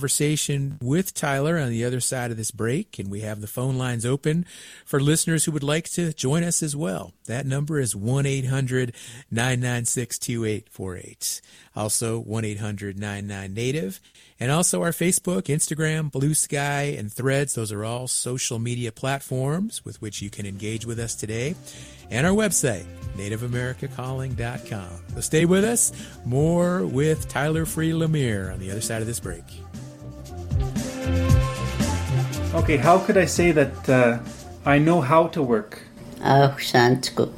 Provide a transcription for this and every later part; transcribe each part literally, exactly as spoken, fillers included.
conversation with Tyler on the other side of this break, and we have the phone lines open for listeners who would like to join us as well. That number is one eight hundred nine nine six two eight four eight. Also one eight hundred nine nine native. And also our Facebook, Instagram, Blue Sky, and Threads. Those are all social media platforms with which you can engage with us today. And our website, native america calling dot com. So stay with us. More with Tyler Free Lemire on the other side of this break. Okay, how could I say that uh, I know how to work? ninety-one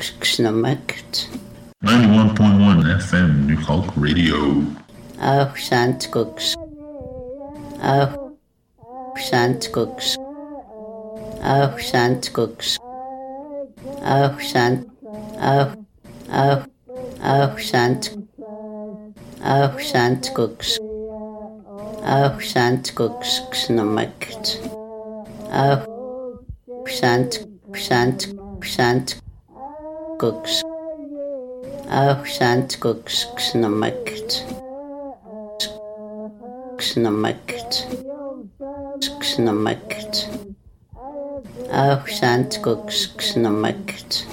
point one F M New Hulk Radio. Oh, Sant Cooks. Oh, Sant Cooks. Oh, Sant Cooks. Oh, Sant. Oh, oh, oh, Sant. Oh, Sant Cooks. Oh, Sant Cooks. Xnamakt. Oh, Sant, Sant, Sant Cooks. Oh, Sant Cooks. Xnamakt. Xnamakt. Xnamakt. Oh, Sant Cooks. Xnamakt.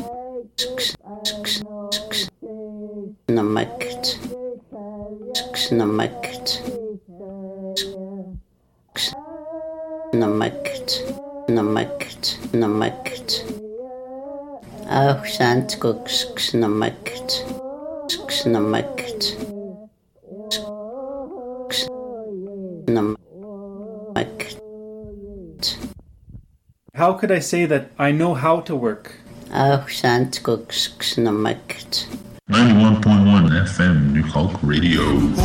Xnamakt. Xnamakt. Xnamakt. Xnamakt. Xnamakt. Oh, Sant Cooks. Xnamakt. Xnamakt. How could I say that I know how to work? Oh, Sant Cooks. Xnamakt. ninety-one point one F M New Hulk Radio.